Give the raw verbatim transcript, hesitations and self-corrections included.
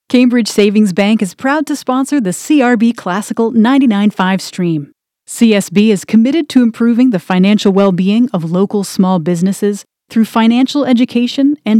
Cambridge Savings Bank is proud to sponsor the C R B Classical ninety-nine point five stream. C S B is committed to improving the financial well-being of local small businesses through financial education and